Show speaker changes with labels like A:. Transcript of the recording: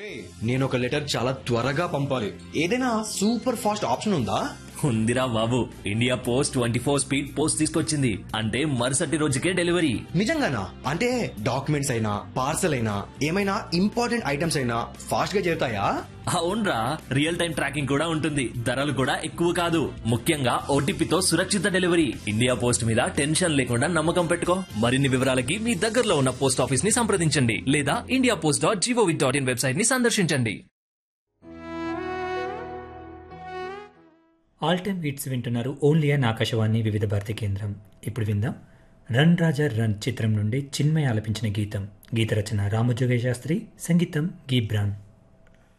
A: నేను ఒక లెటర్ చాలా త్వరగా పంపాలి. ఏదైనా సూపర్ ఫాస్ట్ ఆప్షన్ ఉందా?
B: ఉందిరా బాబు, ఇండియా పోస్ట్ 24 స్పీడ్ పోస్ట్ తీసుకొచ్చింది. అంటే మరుసటి రోజుకే డెలివరీ.
A: నిజంగానా? అంటే డాక్యుమెంట్స్ అయినా పార్సల్ అయినా ఏమైనా ఇంపార్టెంట్ ఐటమ్స్ అయినా ఫాస్ట్ గా చేరుతాయా?
B: అవునరా, రియల్ టైం ట్రాకింగ్ కూడా ఉంటుంది. ధరలు కూడా ఎక్కువ కాదు. ముఖ్యంగా ఓటీపీతో సురక్షిత డెలివరీ. ఇండియా పోస్ట్ మీద టెన్షన్ లేకుండా నమ్మకం పెట్టుకో. మరిన్ని వివరాలకి మీ దగ్గరలో ఉన్న పోస్ట్ ఆఫీస్ ని సంప్రదించండి లేదా indiapost.gov.in వెబ్సైట్ ని సందర్శించండి.
C: ఆల్ టైమ్ హిట్స్ వింటున్నారు ఓన్లీ అన్ ఆకాశవాణి వివిధ భారతి కేంద్రం. ఇప్పుడు విందాం రన్ రాజా రన్ చిత్రం నుండి చిన్మయ ఆలపించిన గీతం. గీత రచన రామజోగయ్య శాస్త్రి, సంగీతం గీబ్రాన్.